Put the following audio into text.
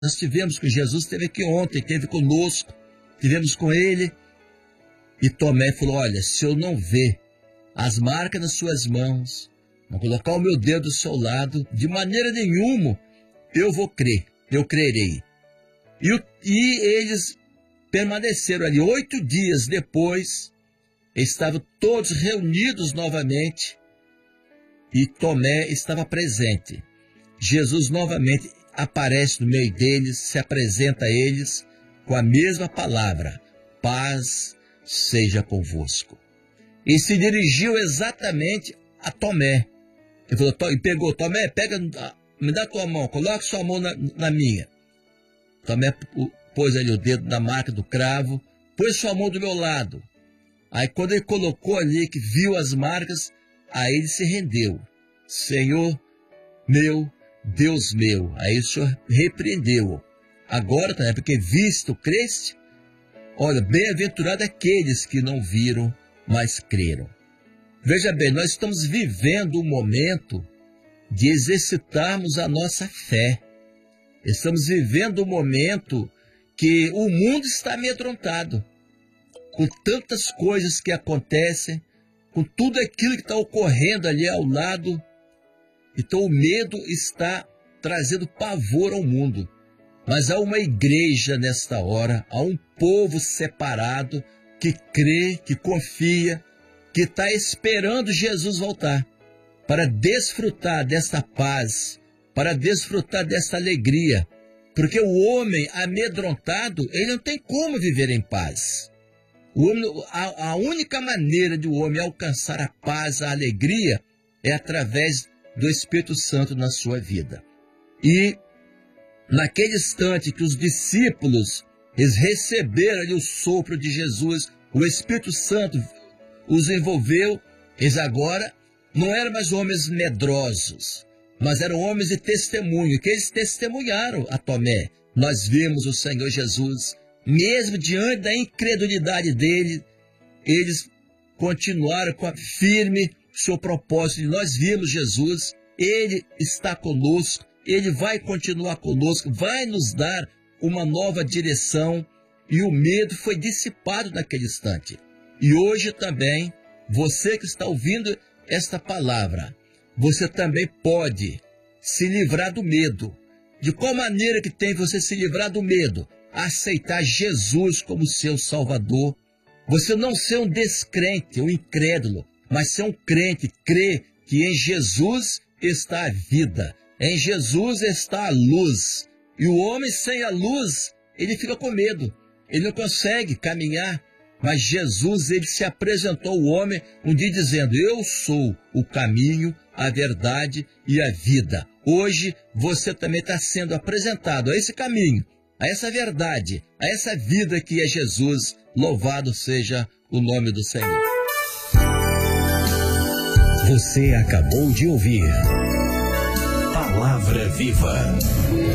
Nós tivemos com Jesus, esteve aqui ontem, esteve conosco, tivemos com ele. E Tomé falou, olha, se eu não ver as marcas nas suas mãos, não colocar o meu dedo do seu lado, de maneira nenhuma eu vou crer, eu crerei. E eles permaneceram ali 8 dias depois, estavam todos reunidos novamente e Tomé estava presente. Jesus novamente aparece no meio deles, se apresenta a eles com a mesma palavra, paz seja convosco. E se dirigiu exatamente a Tomé. Ele falou, e pegou, Tomé, pega, me dá tua mão, coloca sua mão na minha. Tomé pôs ali o dedo na marca do cravo, pôs sua mão do meu lado. Aí quando ele colocou ali, que viu as marcas, aí ele se rendeu. Senhor meu, Deus meu. Aí o Senhor repreendeu-o. Agora, Tomé, porque visto, creste? Olha, bem-aventurado aqueles que não viram, mas creram. Veja bem, nós estamos vivendo um momento de exercitarmos a nossa fé. Estamos vivendo um momento que o mundo está amedrontado, com tantas coisas que acontecem, com tudo aquilo que está ocorrendo ali ao lado. Então o medo está trazendo pavor ao mundo. Mas há uma igreja nesta hora, há um povo separado que crê, que confia, que está esperando Jesus voltar para desfrutar desta paz, para desfrutar dessa alegria. Porque o homem amedrontado, ele não tem como viver em paz. A única maneira de o homem alcançar a paz, a alegria, é através do Espírito Santo na sua vida. E naquele instante que os discípulos eles receberam ali o sopro de Jesus, o Espírito Santo os envolveu, eles agora não eram mais homens medrosos, mas eram homens de testemunho, que eles testemunharam a Tomé. Nós vimos o Senhor Jesus, mesmo diante da incredulidade dele, eles continuaram com a firme seu propósito. Nós vimos Jesus, ele está conosco, ele vai continuar conosco, vai nos dar uma nova direção, e o medo foi dissipado naquele instante. E hoje também, você que está ouvindo esta palavra, você também pode se livrar do medo. De qual maneira que tem você se livrar do medo? Aceitar Jesus como seu Salvador. Você não ser um descrente, um incrédulo, mas ser um crente, crer que em Jesus está a vida, em Jesus está a luz. E o homem sem a luz, ele fica com medo, ele não consegue caminhar. Mas Jesus, ele se apresentou ao homem um dia dizendo, eu sou o caminho, a verdade e a vida. Hoje você também está sendo apresentado a esse caminho, a essa verdade, a essa vida que é Jesus. Louvado seja o nome do Senhor. Você acabou de ouvir Palavra Viva.